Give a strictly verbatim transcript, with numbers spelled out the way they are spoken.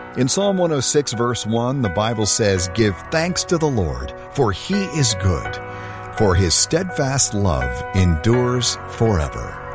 In Psalm one oh six, verse one, the Bible says, "Give thanks to the Lord, for he is good, for his steadfast love endures forever."